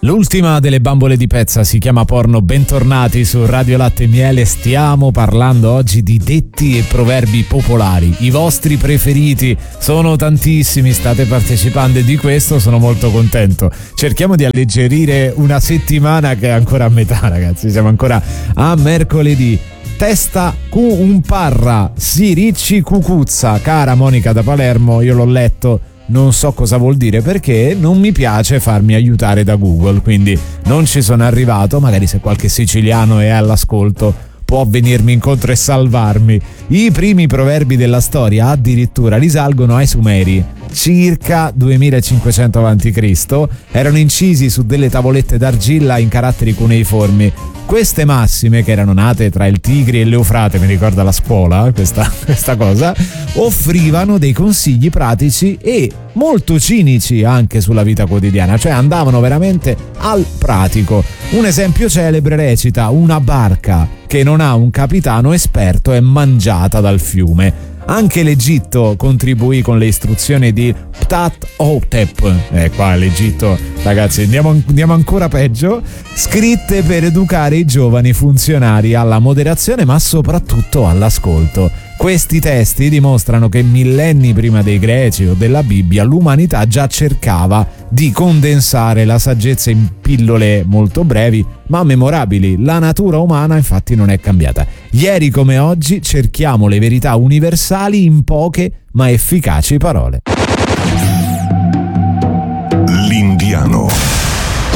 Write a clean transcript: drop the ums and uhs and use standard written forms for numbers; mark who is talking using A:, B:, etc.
A: L'ultima delle bambole di pezza si chiama Porno. Bentornati su Radio Latte e Miele. Stiamo parlando oggi di detti e proverbi popolari. I vostri preferiti sono tantissimi, state partecipando e di questo sono molto contento. Cerchiamo di alleggerire una settimana che è ancora a metà, ragazzi. Siamo ancora a mercoledì. Testa un parra, si ricci cucuzza. Cara Monica da Palermo, io l'ho letto. Non so cosa vuol dire perché non mi piace farmi aiutare da Google, quindi non ci sono arrivato. Magari se qualche siciliano è all'ascolto può venirmi incontro e salvarmi. I primi proverbi della storia addirittura risalgono ai Sumeri, circa 2500 a.C. Erano incisi su delle tavolette d'argilla in caratteri cuneiformi. Queste massime, che erano nate tra il Tigri e l'Eufrate, mi ricorda la scuola questa cosa, offrivano dei consigli pratici e molto cinici anche sulla vita quotidiana, cioè andavano veramente al pratico. Un esempio celebre recita: una barca che non ha un capitano esperto è mangiata dal fiume. Anche l'Egitto contribuì con le istruzioni di Ptah-hotep. Qua l'Egitto, ragazzi, andiamo ancora peggio. Scritte per educare i giovani funzionari alla moderazione, ma soprattutto all'ascolto. Questi testi dimostrano che millenni prima dei Greci o della Bibbia l'umanità già cercava di condensare la saggezza in pillole molto brevi ma memorabili. La natura umana infatti non è cambiata. Ieri come oggi cerchiamo le verità universali in poche ma efficaci parole.
B: L'Indiano.